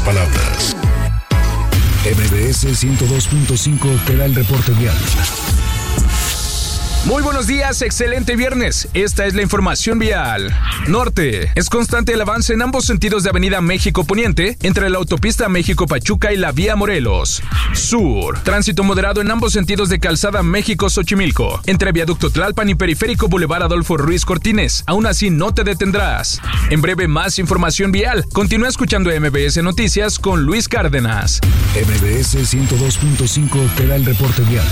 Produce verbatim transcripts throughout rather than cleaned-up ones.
palabras. M B S ciento dos punto cinco te da el reporte vial. Muy buenos días, excelente viernes. Esta es la información vial. Norte. Es constante el avance en ambos sentidos de Avenida México Poniente, entre la autopista México-Pachuca y la vía Morelos. Sur. Tránsito moderado en ambos sentidos de Calzada México-Xochimilco, entre Viaducto Tlalpan y Periférico Boulevard Adolfo Ruiz Cortines. Aún así no te detendrás. En breve más información vial. Continúa escuchando M B S Noticias con Luis Cárdenas. M B S ciento dos punto cinco te da el reporte vial.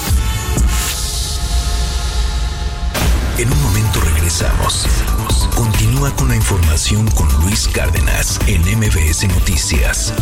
En un momento regresamos. Continúa con la información con Luis Cárdenas en M B S Noticias.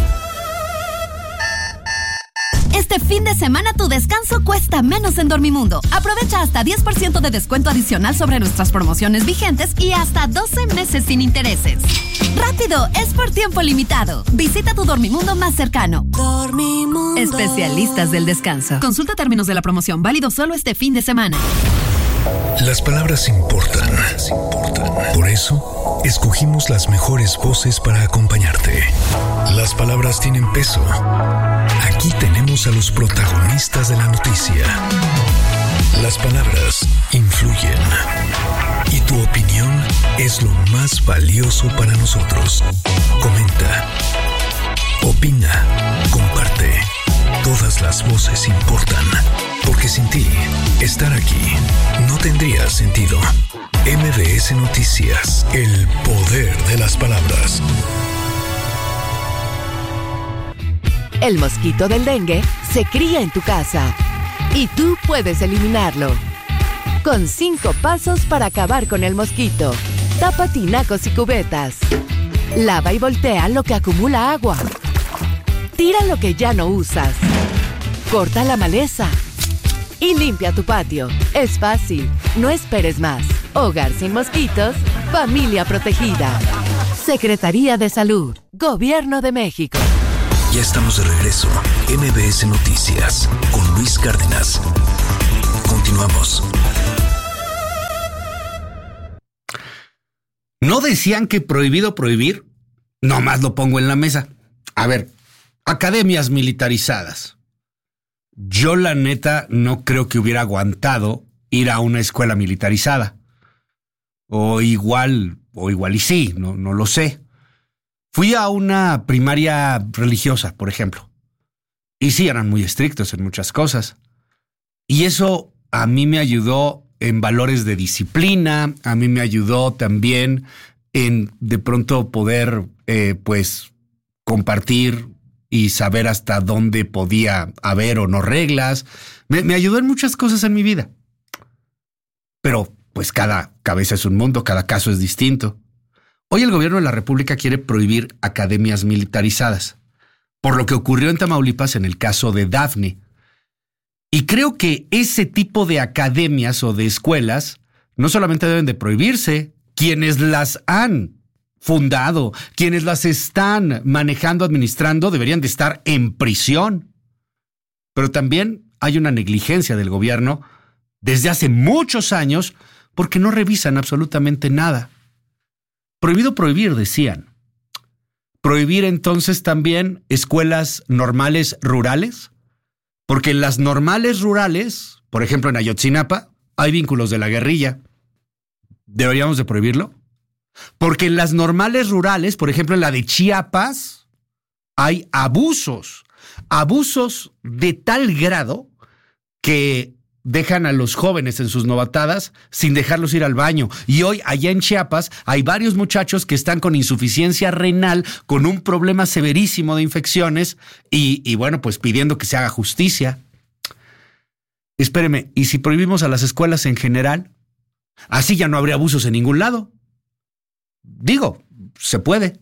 Este fin de semana tu descanso cuesta menos en Dormimundo. Aprovecha hasta diez por ciento de descuento adicional sobre nuestras promociones vigentes y hasta doce meses sin intereses. ¡Rápido! Es por tiempo limitado. Visita tu Dormimundo más cercano. Dormimundo. Especialistas del descanso. Consulta términos de la promoción. Válido solo este fin de semana. Las palabras importan. Por eso, escogimos las mejores voces para acompañarte. Las palabras tienen peso. Aquí tenemos a los protagonistas de la noticia. Las palabras influyen. Y tu opinión es lo más valioso para nosotros. Comenta. Opina. Comparte. Todas las voces importan. Porque sin ti, estar aquí no tendría sentido. M B S Noticias, el poder de las palabras. El mosquito del dengue se cría en tu casa y tú puedes eliminarlo. Con cinco pasos para acabar con el mosquito. Tapa tinacos y cubetas. Lava y voltea lo que acumula agua. Tira lo que ya no usas. Corta la maleza. Y limpia tu patio. Es fácil. No esperes más. Hogar sin mosquitos. Familia protegida. Secretaría de Salud. Gobierno de México. Ya estamos de regreso. M B S Noticias con Luis Cárdenas. Continuamos. ¿No decían que prohibido prohibir? Nomás lo pongo en la mesa. A ver, academias militarizadas. Yo la neta no creo que hubiera aguantado ir a una escuela militarizada. O igual, o igual y sí, no, no lo sé. Fui a una primaria religiosa, por ejemplo. Y sí, eran muy estrictos en muchas cosas. Y eso a mí me ayudó en valores de disciplina, a mí me ayudó también en de pronto poder, eh, pues, compartir y saber hasta dónde podía haber o no reglas. Me, me ayudó en muchas cosas en mi vida. Pero, pues, cada cabeza es un mundo, cada caso es distinto. Hoy el gobierno de la República quiere prohibir academias militarizadas, por lo que ocurrió en Tamaulipas en el caso de Dafne. Y creo que ese tipo de academias o de escuelas no solamente deben de prohibirse, quienes las han fundado, quienes las están manejando, administrando, deberían de estar en prisión. Pero también hay una negligencia del gobierno desde hace muchos años porque no revisan absolutamente nada. Prohibido prohibir, decían. Prohibir entonces también escuelas normales rurales, porque en las normales rurales, por ejemplo en Ayotzinapa, hay vínculos de la guerrilla. ¿Deberíamos de prohibirlo? Porque en las normales rurales, por ejemplo en la de Chiapas, hay abusos, abusos de tal grado que dejan a los jóvenes en sus novatadas sin dejarlos ir al baño. Y hoy allá en Chiapas hay varios muchachos que están con insuficiencia renal, con un problema severísimo de infecciones y, y bueno, pues pidiendo que se haga justicia. Espéreme, ¿y si prohibimos a las escuelas en general? Así ya no habría abusos en ningún lado. Digo, se puede.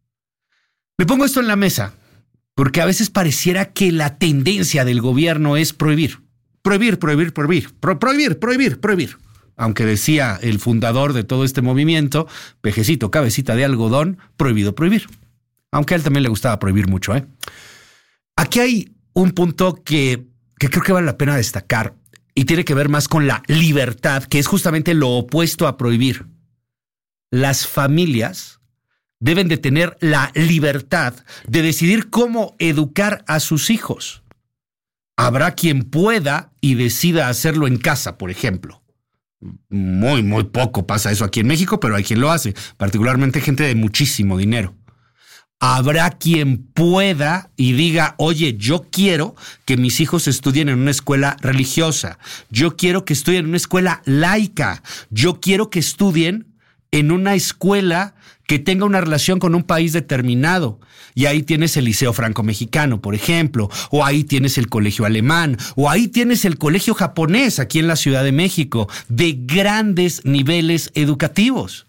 Me pongo esto en la mesa porque a veces pareciera que la tendencia del gobierno es prohibir. Prohibir, prohibir, prohibir, pro, prohibir, prohibir, prohibir. Aunque decía el fundador de todo este movimiento, pejecito, cabecita de algodón, prohibido prohibir. Aunque a él también le gustaba prohibir mucho, ¿eh? Aquí hay un punto que, que creo que vale la pena destacar y tiene que ver más con la libertad, que es justamente lo opuesto a prohibir. Las familias deben de tener la libertad de decidir cómo educar a sus hijos. Habrá quien pueda y decida hacerlo en casa, por ejemplo. Muy, muy poco pasa eso aquí en México, pero hay quien lo hace, particularmente gente de muchísimo dinero. Habrá quien pueda y diga, oye, yo quiero que mis hijos estudien en una escuela religiosa. Yo quiero que estudien en una escuela laica. Yo quiero que estudien en una escuela que tenga una relación con un país determinado. Y ahí tienes el Liceo Franco-Mexicano, por ejemplo, o ahí tienes el Colegio Alemán, o ahí tienes el Colegio Japonés aquí en la Ciudad de México, de grandes niveles educativos.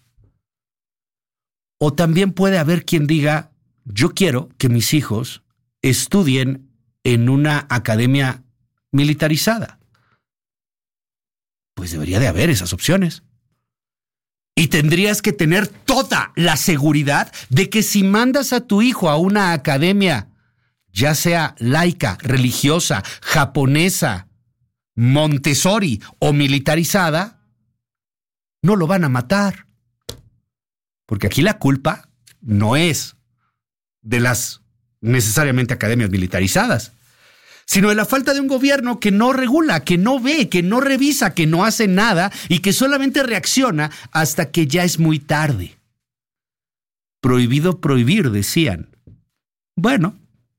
O también puede haber quien diga, yo quiero que mis hijos estudien en una academia militarizada. Pues debería de haber esas opciones. Y tendrías que tener toda la seguridad de que si mandas a tu hijo a una academia, ya sea laica, religiosa, japonesa, Montessori o militarizada, no lo van a matar. Porque aquí la culpa no es de las necesariamente academias militarizadas, sino de la falta de un gobierno que no regula, que no ve, que no revisa, que no hace nada y que solamente reacciona hasta que ya es muy tarde. Prohibido prohibir, decían. Bueno,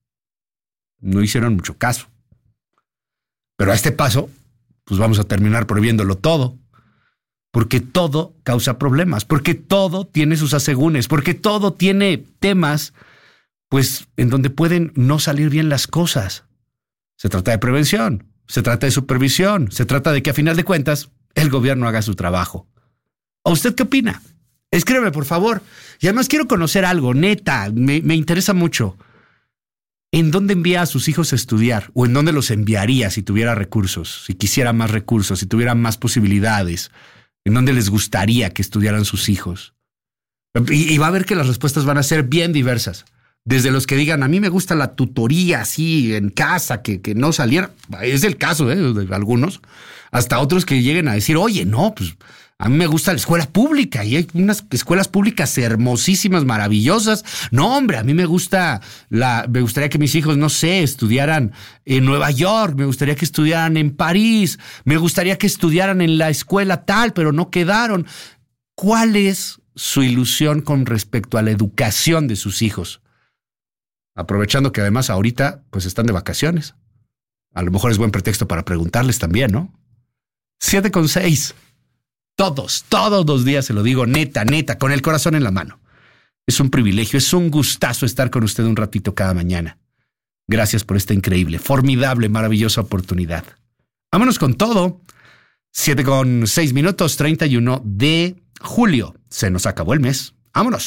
no hicieron mucho caso. Pero a este paso, pues vamos a terminar prohibiéndolo todo. Porque todo causa problemas, porque todo tiene sus asegúnes, porque todo tiene temas, pues, en donde pueden no salir bien las cosas. Se trata de prevención, se trata de supervisión, se trata de que a final de cuentas el gobierno haga su trabajo. ¿A usted qué opina? Escríbeme, por favor. Y además quiero conocer algo, neta, me, me interesa mucho. ¿En dónde envía a sus hijos a estudiar? ¿O en dónde los enviaría si tuviera recursos, si quisiera más recursos, si tuviera más posibilidades? ¿En dónde les gustaría que estudiaran sus hijos? Y, y va a ver que las respuestas van a ser bien diversas. Desde los que digan, a mí me gusta la tutoría así en casa, que, que no saliera. Es el caso, ¿eh? De algunos. Hasta otros que lleguen a decir, oye, no, pues a mí me gusta la escuela pública y hay unas escuelas públicas hermosísimas, maravillosas. No, hombre, a mí me gusta la, me gustaría que mis hijos, no sé, estudiaran en Nueva York, me gustaría que estudiaran en París, me gustaría que estudiaran en la escuela tal, pero no quedaron. ¿Cuál es su ilusión con respecto a la educación de sus hijos? Aprovechando que además ahorita pues están de vacaciones. A lo mejor es buen pretexto para preguntarles también, ¿no? Siete con seis. Todos, todos los días se lo digo neta, neta, con el corazón en la mano. Es un privilegio, es un gustazo estar con usted un ratito cada mañana. Gracias por esta increíble, formidable, maravillosa oportunidad. Vámonos con todo. Siete con seis minutos, treinta y uno de julio. Se nos acabó el mes. Vámonos.